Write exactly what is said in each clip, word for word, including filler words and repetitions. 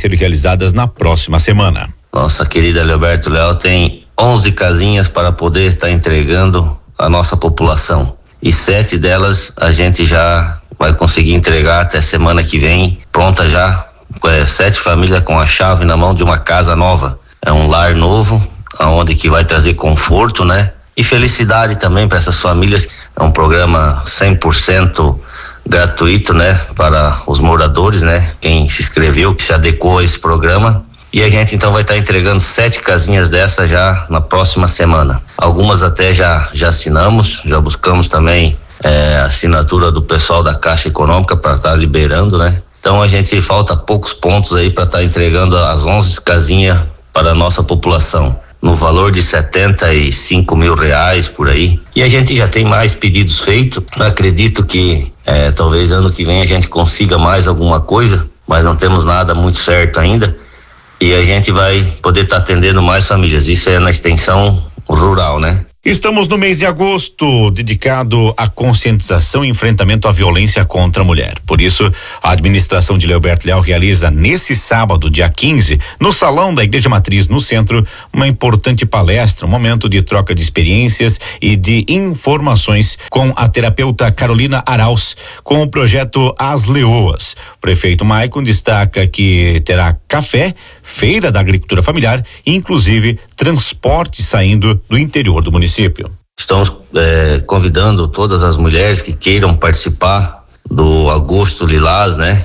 ser realizadas na próxima semana. Nossa querida Leoberto Leal tem onze casinhas para poder estar entregando à nossa população. E sete delas a gente já vai conseguir entregar até semana que vem, pronta já, é, sete famílias com a chave na mão de uma casa nova. É um lar novo, aonde que vai trazer conforto, né? E felicidade também para essas famílias. É um programa cem por cento gratuito, né? Para os moradores, né? Quem se inscreveu, que se adequou a esse programa. E a gente então vai estar entregando sete casinhas dessas já na próxima semana. Algumas até já, já assinamos, já buscamos também é, a assinatura do pessoal da Caixa Econômica para estar liberando, né? Então a gente falta poucos pontos aí para estar entregando as onze casinhas para a nossa população, no valor de setenta e cinco mil reais por aí. E a gente já tem mais pedidos feitos. Acredito que é, talvez ano que vem a gente consiga mais alguma coisa, mas não temos nada muito certo ainda. E a gente vai poder estar tá atendendo mais famílias. Isso é na extensão rural, né? Estamos no mês de agosto, dedicado à conscientização e enfrentamento à violência contra a mulher. Por isso, a administração de Leoberto Leal realiza nesse sábado, dia quinze, no Salão da Igreja Matriz, no centro, uma importante palestra, um momento de troca de experiências e de informações com a terapeuta Carolina Arauz, com o projeto As Leoas. O prefeito Maicon destaca que terá café, feira da agricultura familiar e, inclusive, transporte saindo do interior do município. Estamos é, convidando todas as mulheres que queiram participar do Agosto Lilás, né?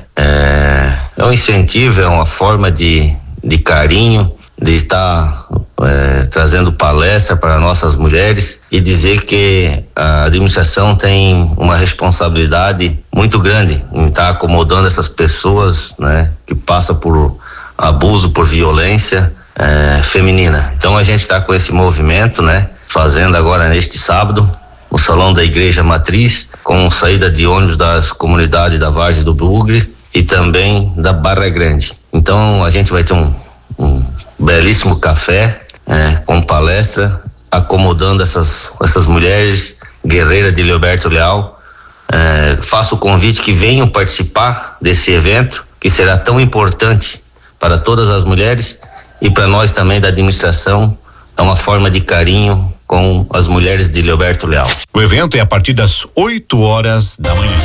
É, é um incentivo, é uma forma de, de carinho, de estar é, trazendo palestra para nossas mulheres e dizer que a administração tem uma responsabilidade muito grande em estar acomodando essas pessoas, né? Que passam por abuso, por violência é, feminina. Então a gente está com esse movimento, né? Fazendo agora neste sábado, no Salão da Igreja Matriz, com saída de ônibus das comunidades da Vargem do Bugre e também da Barra Grande. Então a gente vai ter um, um belíssimo café é, com palestra, acomodando essas, essas mulheres guerreiras de Leoberto Leal. É, faço o convite que venham participar desse evento, que será tão importante para todas as mulheres e para nós também da administração. É uma forma de carinho com as mulheres de Leoberto Leal. O evento é a partir das oito horas da manhã.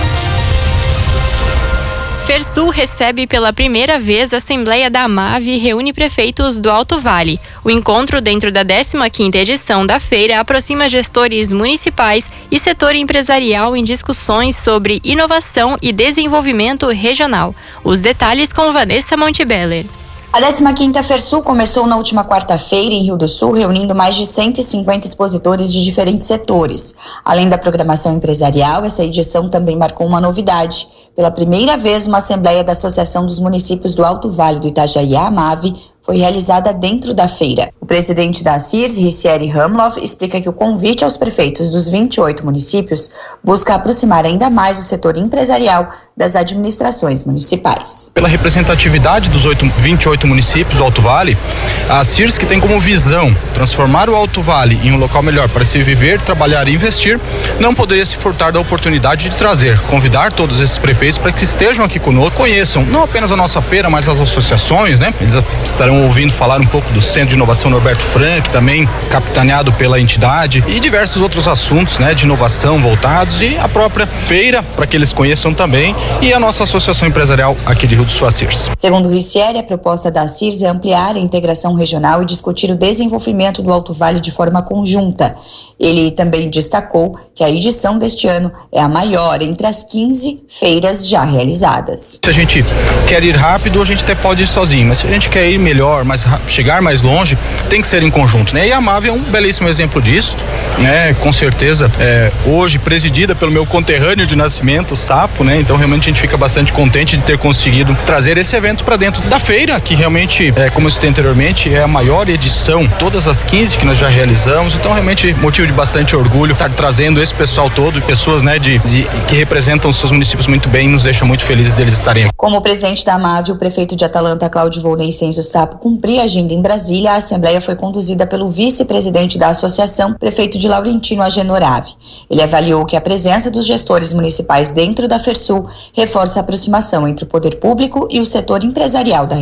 Fersul recebe pela primeira vez a Assembleia da AMAV e reúne prefeitos do Alto Vale. O encontro, dentro da décima quinta edição da feira, aproxima gestores municipais e setor empresarial em discussões sobre inovação e desenvolvimento regional. Os detalhes com Vanessa Montebeller. A décima quinta Fersul começou na última quarta-feira em Rio do Sul, reunindo mais de cento e cinquenta expositores de diferentes setores. Além da programação empresarial, essa edição também marcou uma novidade. Pela primeira vez, uma assembleia da Associação dos Municípios do Alto Vale do Itajaí, a AMAV, foi realizada dentro da feira. O presidente da C I R S, Ricieri Hamloff, explica que o convite aos prefeitos dos vinte e oito municípios busca aproximar ainda mais o setor empresarial das administrações municipais. Pela representatividade dos vinte e oito municípios do Alto Vale, a C I R S, que tem como visão transformar o Alto Vale em um local melhor para se viver, trabalhar e investir, não poderia se furtar da oportunidade de trazer, convidar todos esses prefeitos para que estejam aqui conosco, conheçam não apenas a nossa feira, mas as associações, né? Eles estarão ouvindo falar um pouco do Centro de Inovação Norberto Frank, também capitaneado pela entidade, e diversos outros assuntos, né, de inovação voltados, e a própria feira, para que eles conheçam também, e a nossa associação empresarial aqui de Rio do Sul, a C I R S. Segundo o Ricieri, a proposta da C I R S é ampliar a integração regional e discutir o desenvolvimento do Alto Vale de forma conjunta. Ele também destacou que a edição deste ano é a maior entre as quinze feiras já realizadas. Se a gente quer ir rápido, a gente até pode ir sozinho, mas se a gente quer ir melhor, mas chegar mais longe, tem que ser em conjunto, né? E a AMAV é um belíssimo exemplo disso, né? Com certeza, é, hoje presidida pelo meu conterrâneo de nascimento, o Sapo, né? Então realmente a gente fica bastante contente de ter conseguido trazer esse evento para dentro da feira, que realmente, é, como eu citei anteriormente, é a maior edição, todas as quinze que nós já realizamos, então realmente motivo de bastante orgulho estar trazendo esse pessoal todo, pessoas, né, de, de que representam os seus municípios muito bem, nos deixa muito felizes deles estarem aqui. Como presidente da AMAV, o prefeito de Atalanta, Cláudio Volney Senzo Sapo, cumprir a agenda em Brasília, a assembleia foi conduzida pelo vice-presidente da associação, prefeito de Laurentino Agenorave. Ele avaliou que a presença dos gestores municipais dentro da Fersul reforça a aproximação entre o poder público e o setor empresarial da região.